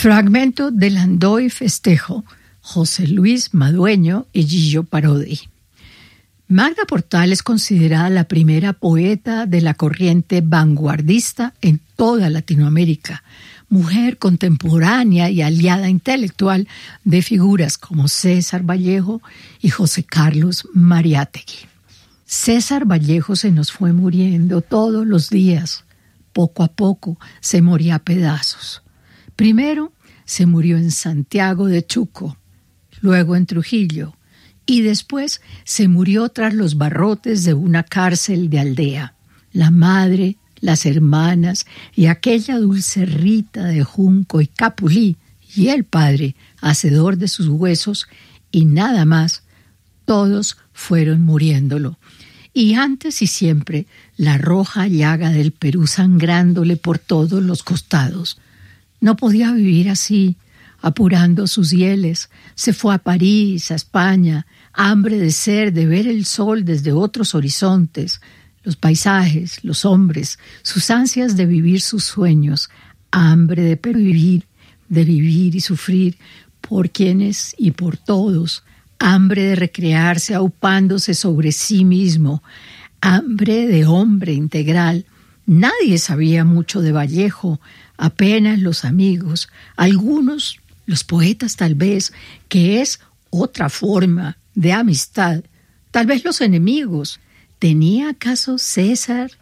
Fragmento del Andó y Festejo, José Luis Madueño y Gillo Parodi. Magda Portal es considerada la primera poeta de la corriente vanguardista en toda Latinoamérica, mujer contemporánea y aliada intelectual de figuras como César Vallejo y José Carlos Mariátegui. César Vallejo se nos fue muriendo todos los días. Poco a poco se moría a pedazos. Primero se murió en Santiago de Chuco, luego en Trujillo, y después se murió tras los barrotes de una cárcel de aldea. La madre, las hermanas y aquella dulce Rita de Junco y Capulí, y el padre, hacedor de sus huesos, y nada más, todos fueron muriéndolo. Y antes y siempre, la roja llaga del Perú sangrándole por todos los costados. No podía vivir así, apurando sus hieles. Se fue a París, a España, hambre de ser, de ver el sol desde otros horizontes, los paisajes, los hombres, sus ansias de vivir sus sueños, hambre de vivir y sufrir por quienes y por todos, hambre de recrearse aupándose sobre sí mismo, hambre de hombre integral. Nadie sabía mucho de Vallejo, apenas los amigos, algunos, los poetas tal vez, que es otra forma de amistad, tal vez los enemigos. ¿Tenía acaso César